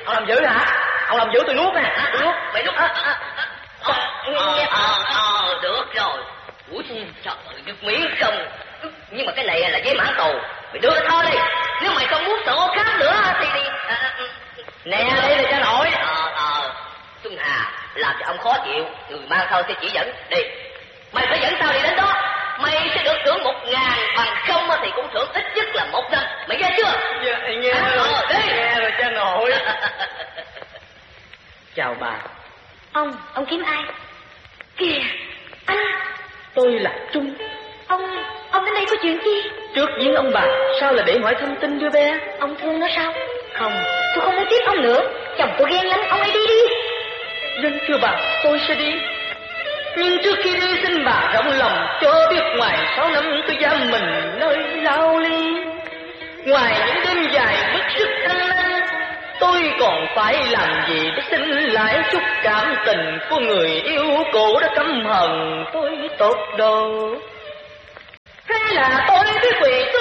Ông làm dữ hả? Ông làm dữ tôi nuốt nè. Tôi nuốt. Mày nuốt. Được rồi. Ủa trời ơi, được miễn không. Nhưng mà cái này là giấy mãn tù. Mày đưa cái thơ đi. Nếu mày không muốn sợ khác nữa thì nè đây là cha nội. Xuân Hà làm cho ông khó chịu. Người mang thơ sẽ chỉ dẫn. Đi. Mày phải dẫn tao đi đến đó. Mày sẽ được thưởng 1.000, bằng không thì cũng thưởng ít nhất là 1 năm. Mày nghe chưa? Dạ, nghe rồi. Nghe rồi cha nội. Chào bà. Ông kiếm ai? Kìa, anh. Tôi là Trung. Ông đến đây có chuyện gì? Trước giếng ông bà, sao là để hỏi thông tin đứa bé? Ông thương nó sao? Không. Tôi không muốn tiếp ông nữa. Chồng tôi ghen lắm, ông hãy đi đi. Dân thưa bà, tôi sẽ đi. Nhưng trước khi đi xin bà rộng lòng cho biết ngoài 6 năm tôi giam mình nơi lao ly. Ngoài những đêm dài bức sức ăn năn, tôi còn phải làm gì để xin lại chút cảm tình của người yêu cũ đã căm hận tôi tột độ. Hay là tôi biết quỷ